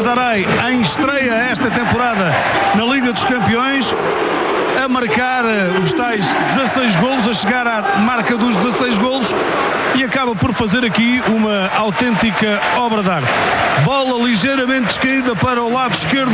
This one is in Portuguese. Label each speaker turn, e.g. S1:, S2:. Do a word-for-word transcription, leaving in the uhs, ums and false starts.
S1: Galatasaray em estreia esta temporada na Liga dos Campeões, a marcar os tais dezasseis golos, a chegar à marca dos dezasseis golos, e acaba por fazer aqui uma autêntica obra de arte. Bola ligeiramente descaída para o lado esquerdo